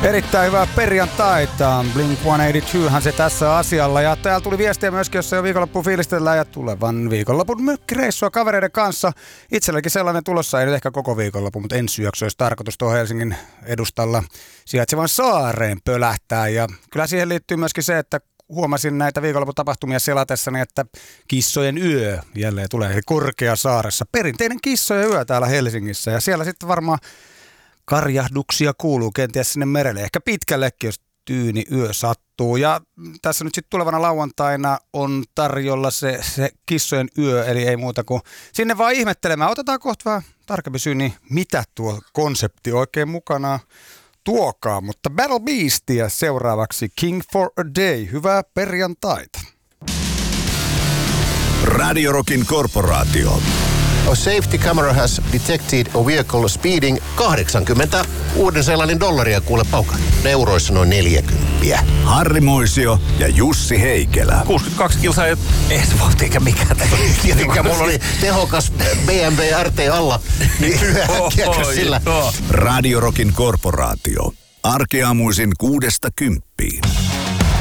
Erittäin hyvää perjantaita. Blink-182 se tässä asialla. Ja täällä tuli viestiä myöskin, jossa jo viikonloppuun fiilistellään ja tulevan viikonlopun mökkireissua kavereiden kanssa. Itselläkin sellainen tulossa, ei nyt ehkä koko viikonloppu, mutta ensi yöksi olisi tarkoitus tuohon Helsingin edustalla sijaitsevan saareen pölähtää. Ja kyllä siihen liittyy myöskin se, että huomasin näitä viikonlopun tapahtumia selatessani, että kissojen yö jälleen tulee Korkeasaaressa. Perinteinen kissojen yö täällä Helsingissä ja siellä sitten varmaan karjahduksia kuuluu kenties sinne merelle. Ehkä pitkällekin, jos tyyni yö sattuu. Ja tässä nyt sitten tulevana lauantaina on tarjolla se kissojen yö, eli ei muuta kuin sinne vaan ihmettelemään. Otetaan kohta vähän tarkempi syni, mitä tuo konsepti oikein mukana tuokaa. Mutta Battle Beastia seuraavaksi King for a Day. Hyvää perjantaita. Radio Rockin korporaatio. A safety camera has detected a vehicle speeding 80 Uuden-Seelannin dollaria kuule paukan. Euroissa noin 40. Harri Moisio ja Jussi Heikelä. 62 kilsaa ei se vauhti eikä mikään. Tietenkään mulla oli tehokas BMW RT alla. Niin sillä. Radio Rockin korporaatio. Arkeaamuisin 6–10.